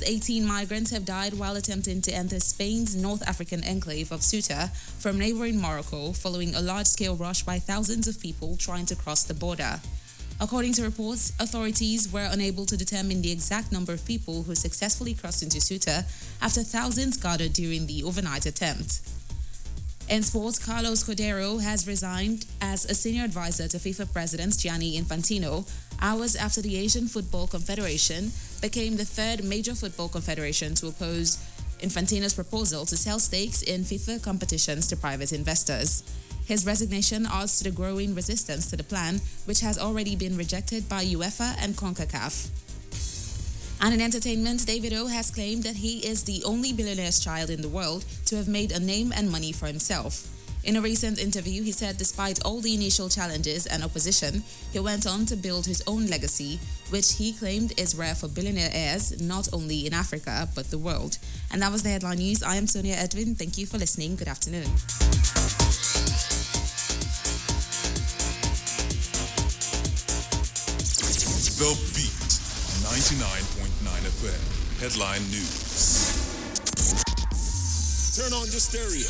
18 migrants have died while attempting to enter Spain's North African enclave of Ceuta from neighboring Morocco following a large-scale rush by thousands of people trying to cross the border. According to reports, authorities were unable to determine the exact number of people who successfully crossed into Ceuta after thousands gathered during the overnight attempt. In sports, Carlos Cordeiro has resigned as a senior advisor to FIFA President Gianni Infantino hours after the Asian Football Confederation became the third major football confederation to oppose Infantino's proposal to sell stakes in FIFA competitions to private investors. His resignation adds to the growing resistance to the plan, which has already been rejected by UEFA and CONCACAF. And in entertainment, Davido has claimed that he is the only billionaire's child in the world to have made a name and money for himself. In a recent interview, he said despite all the initial challenges and opposition, he went on to build his own legacy, which he claimed is rare for billionaire heirs not only in Africa, but the world. And that was the headline news. I am Sonia Edwin. Thank you for listening. Good afternoon. The Beat, 99.9 FM. Headline News. Turn on your stereo.